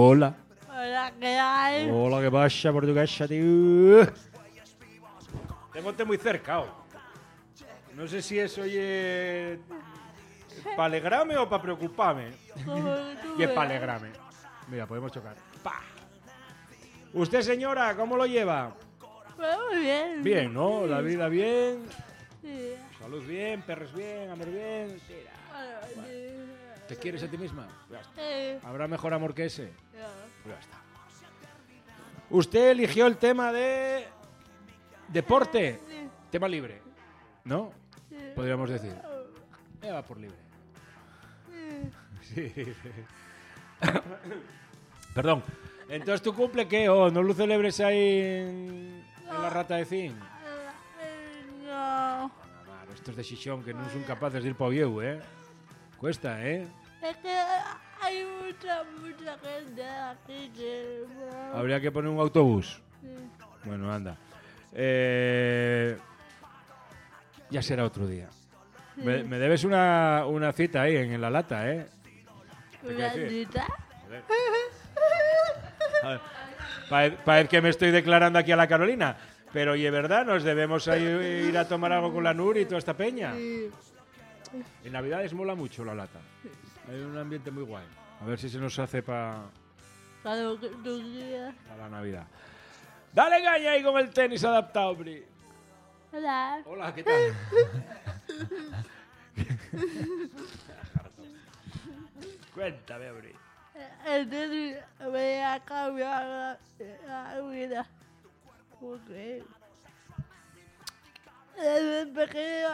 Hola. Hola, ¿qué hay? Hola, ¿qué pasa, portuguesa, tío? Tengote muy cerca, oh. No sé si es, oye, para alegrarme o para preocuparme. Y es para alegrarme. Mira, podemos chocar. ¡Pah! Usted, señora, ¿cómo lo lleva? Muy bien. Bien, ¿no? La vida bien. Sí. Salud bien, perros bien, amor bien. Tira. ¿Te quieres a ti misma? Ya está. ¿Habrá mejor amor que ese? Pues ya está. Usted eligió el tema de deporte. Tema libre, ¿no? Podríamos decir. Va por libre. Sí. Perdón. Entonces, ¿tu cumple qué? Oh, ¿no lo celebres ahí en la rata de zinc? No. Claro, estos de Xixón que no son capaces de ir para Oviedo, ¿eh? Cuesta, ¿eh? Es que hay mucha gente aquí que... Habría que poner un autobús. Sí. Bueno, anda. Ya será otro día. Sí. Me debes una cita ahí en la lata, ¿eh? ¿Una cita? Parece que me estoy declarando aquí a la Carolina. Pero, ¿y es verdad? ¿Nos debemos ir a tomar algo con la Nuri y toda esta peña? Sí. En Navidades mola mucho la lata. Hay un ambiente muy guay. A ver si se nos hace para Cuando tú quieras. la Navidad. Dale caña ahí con el tenis adaptado, Bri. Hola. Hola, ¿qué tal? Cuéntame, Bri. Entonces me ha cambiado la vida. Porque desde pequeño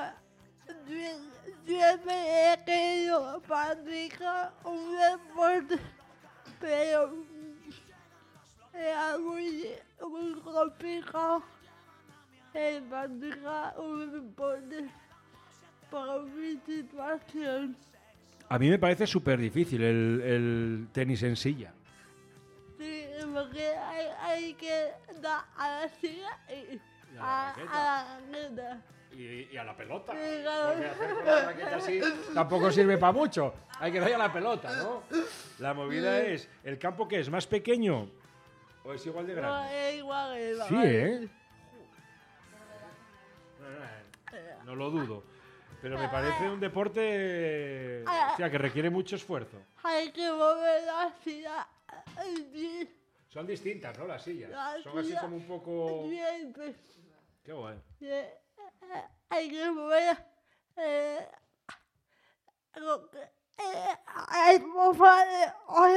siempre he querido practicar un deporte, pero era muy complicado el practicar un deporte por mi situación. A mí me parece súper difícil el tenis en silla. Sí, porque hay que dar a la silla y a la raqueta. Y a la pelota. Sí, claro. Porque hacer con la raqueta así tampoco sirve para mucho. Hay que darle a la pelota, ¿no? La movida es, ¿el campo qué es? ¿Más pequeño o es igual de No, grande? es igual, Sí, ¿eh? No lo dudo. Pero me parece un deporte que requiere mucho esfuerzo. Hay que mover la silla. Son distintas, ¿no? Las sillas. La Son así silla como un poco... siempre. Qué guay. Hay que mover lo que hay que mover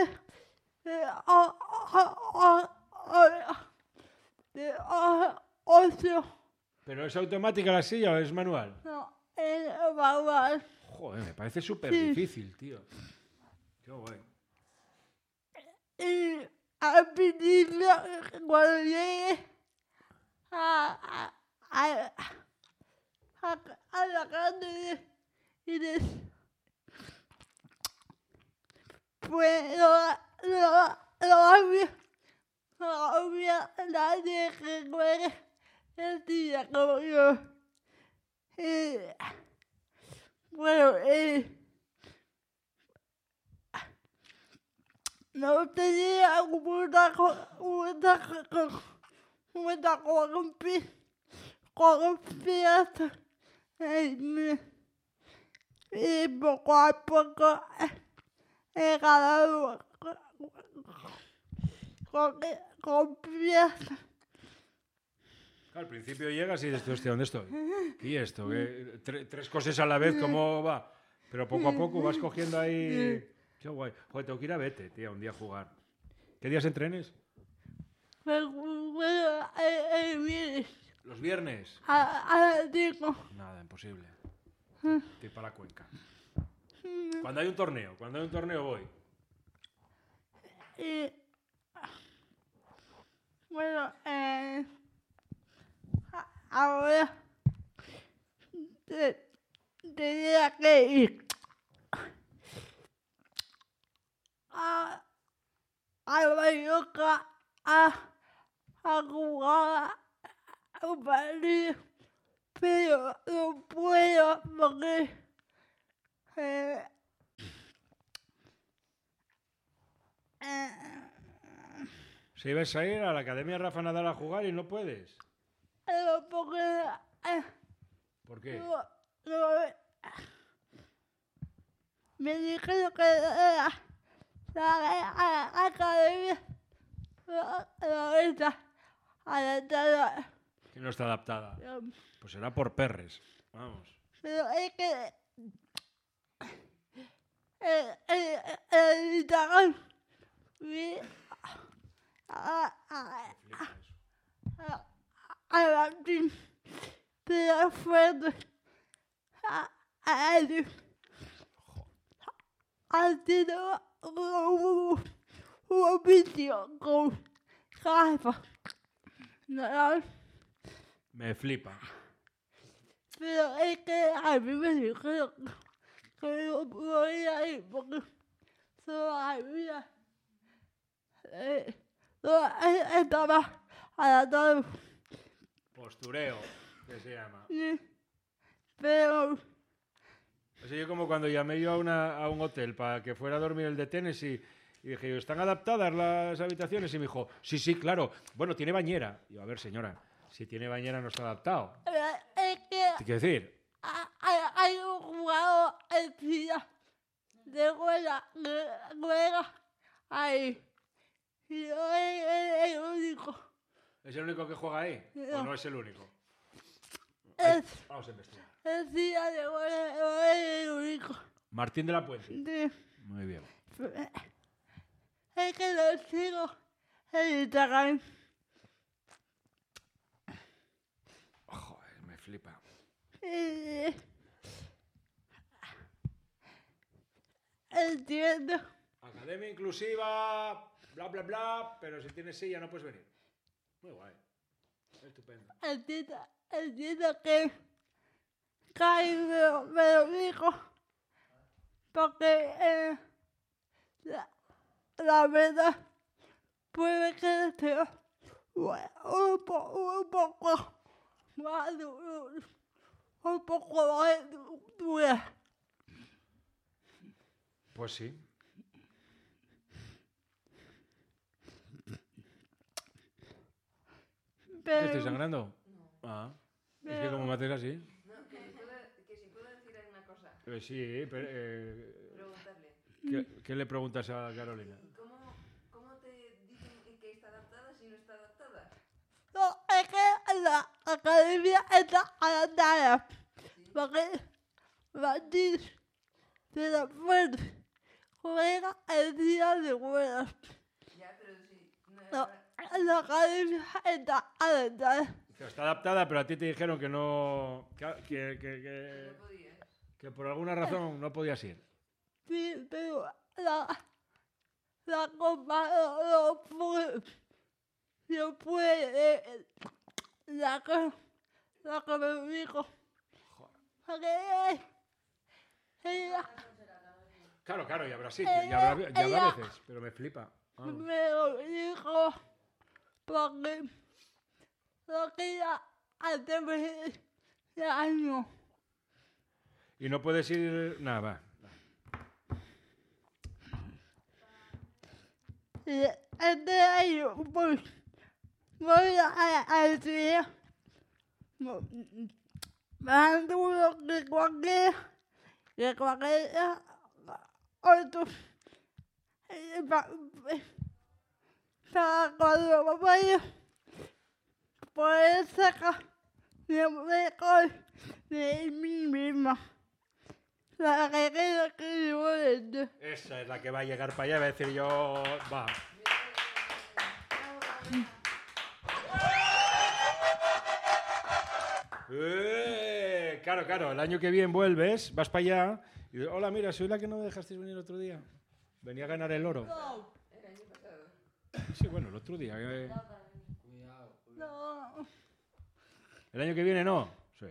ocio. ¿Pero es automática la silla o es manual? No, es manual. Joder, me parece súper Sí. difícil, tío. Qué guay. Y al principio, cuando llegué a la calle y pues no había nadie que juegue el día como yo. Y, bueno, no tenía mucha confianza en mí. Y poco a poco he ganado confianza. Al principio llegas y dices, hostia, ¿dónde estoy? ¿Y esto? ¿Qué? Tres cosas a la vez, ¿cómo va? Pero poco a poco vas cogiendo ahí... Qué guay. Joder, tengo que ir a Vete, tío, un día a jugar. ¿Qué días entrenes? Bueno, vienes ¿Los viernes? a las 5. Nada, imposible. Estoy para la Cuenca. Cuando hay un torneo voy. Y bueno, ahora tenía que ir a Mallorca a jugar un partido, pero no puedo porque Si ibas a ir a la Academia Rafa Nadal a jugar y no puedes. Porque... ¿Por qué? Me dijeron que la academia no está adaptada. Que no está adaptada. Pues será por perres. Vamos. Pero es que el Instagram vi a Martín pero fuerte a él ha sido un vídeo con gafas. No, me flipa. Pero es que a mí me dijeron que no podía ir porque todavía estaba adaptado. Postureo, que se llama. Sí. Pero Así yo como cuando llamé yo a un hotel para que fuera a dormir el de Tennessee y dije, ¿están adaptadas las habitaciones? Y me dijo, sí, claro. Bueno, tiene bañera. Y yo, a ver, señora, si tiene bañera no está adaptado. es que ¿Qué quiere decir? hay un jugador en vida de juega ahí. Y yo es el único. ¿Es el único que juega ahí? No. ¿O no es el único? Vamos a investigar. El día de juega es el único. Martín de la Puente. Sí. Muy bien. Es que lo sigo en Instagram. Joder, me flipa. Entiendo. Academia inclusiva, bla, bla, bla, pero si tienes silla no puedes venir. Muy guay. Estupendo. Entiendo que Kai me lo dijo porque la verdad puede que sea un poco más dura. Pues sí. ¿Te estoy sangrando? No. Ah. Es que como me haces así. No, que si puedo decir alguna cosa. Sí, pero... Preguntarle. ¿Qué le preguntas a Carolina? ¿Cómo te dicen que está adaptada si no está adaptada? No, es que la academia está adaptada. ¿Sí? Porque Martín de la Fuente juega el día de juegos. Ya, pero si... No, la academia está adaptada. Está adaptada, pero a ti te dijeron que no... no podías. Que por alguna razón no podías ir. Sí, pero la copa no puede, la que me dijo. Porque ella Claro, y habrá sitios, y habrá veces, pero me flipa. Vamos. me lo dijo porque lo quería hacerme daño. Y no puedes ir... Nada, va. Este año pues voy a estudiar más duro que cualquier otro. Para cuando vaya poder sacar lo mejor de mí misma. La que quiero que yo venda. Esa es la que va a llegar para allá, va a decir yo... Va. Claro, el año que viene vuelves, vas para allá y dices, hola, mira, soy la que no me dejasteis venir el otro día. Venía a ganar el oro. El año pasado. Sí, bueno, el otro día. No. ¿El año que viene no? Sí.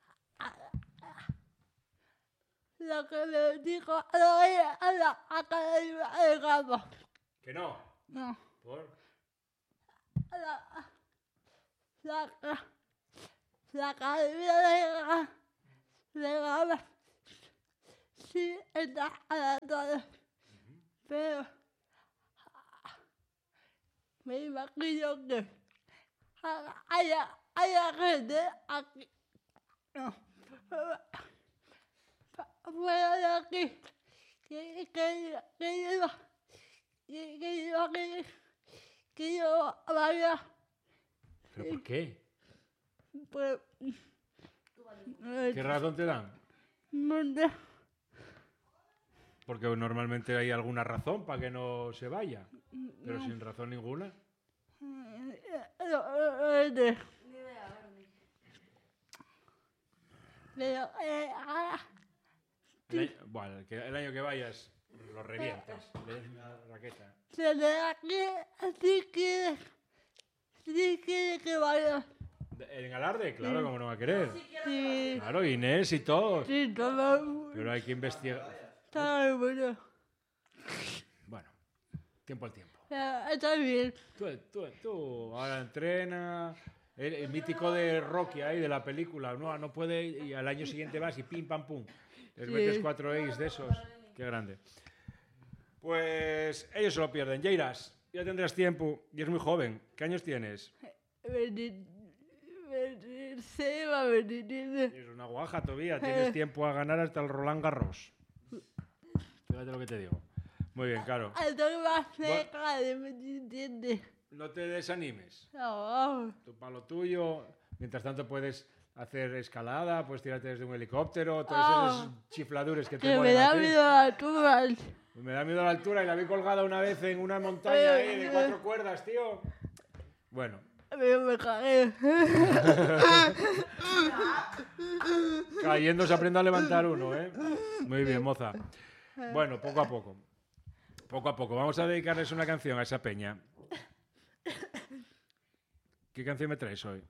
Lo que le dijo a la academia de Gama. ¿Que no? No. ¿Por? La academia de Gama sí está adaptada. Pero me imagino que haya gente aquí, no, fuera de aquí, que yo vaya, ¿Pero por qué? pues, ¿Qué razón te dan? no sé. Porque normalmente hay alguna razón para que no se vaya, pero sin razón ninguna. Pero, Bueno, el año que vayas lo revientas, le des una raqueta. se le da que si quiere que vaya. ¿En Alarde? Claro, como no va a querer. Sí, Claro, Inés y todos. sí, todo. Pero hay que investigar. Está bueno. Bueno, tiempo al tiempo. Está bien. Tú ahora entrena. El mítico de Rocky ahí, de la película. No puede y al año siguiente vas y pim, pam, pum. Les Sí. metes 4 A's de esos. Qué grande. Pues ellos se lo pierden. Jairas, ya tendrás tiempo y es muy joven. ¿Qué años tienes? 26 va a venir. Es una guaja todavía. Tienes tiempo a ganar hasta el Roland Garros. Fíjate lo que te digo. Muy bien, claro. Estoy más cerca de ¿me entiendes? No te desanimes. No, Tú para lo tuyo. Mientras tanto puedes hacer escalada, puedes tirarte desde un helicóptero, todos esos chifladures que te que me molen a da ti. miedo a alturas. Me da miedo a la altura y la vi colgada una vez en una montaña ahí de 4 cuerdas, tío. Bueno, Me cagué. cayendo se aprende a levantar uno, ¿eh? Muy bien, moza. Bueno, poco a poco. Poco a poco. Vamos a dedicarles una canción a esa peña. ¿Qué canción me traes hoy?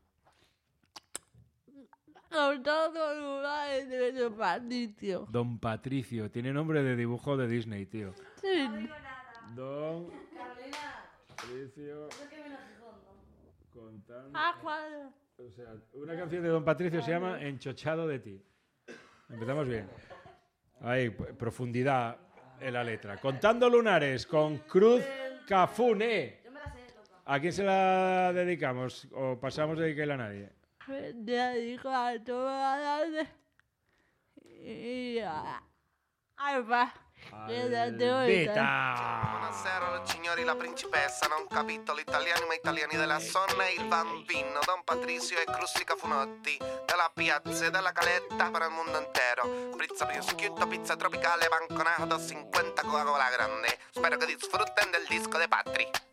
Con todos los lugares de Don Patricio. Don Patricio. Tiene nombre de dibujo de Disney, tío. Sí. Don Carolina, Patricio eso que viene a Gijón, ¿no? contando... Cuando O sea, una canción de Don Patricio se llama Enchochado de ti. Empezamos bien. Ahí, profundidad en la letra. Contando lunares con Cruz Cafune. Yo me la sé, loca. ¿A quién se la dedicamos? ¿O pasamos de dedicarla a nadie? me dedico a todas las y a Alba. Albita! Buonasera signori, la principessa, non capito l'italiano ma italiani della zona e il bambino Don Patricio e Crustica Funotti della piazza e della caletta per il mondo intero. Pizza prosciutto, pizza tropicale, banconato 50 Coca-Cola grande. Spero che disfrutten del disco de Patri.